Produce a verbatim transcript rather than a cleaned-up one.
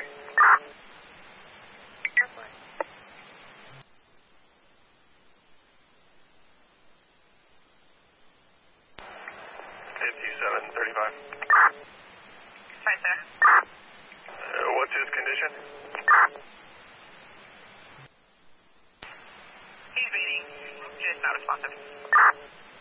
three. fifty-seven thirty-five. Hi, sir. Uh, what's his condition? He's bleeding. Just not responsive.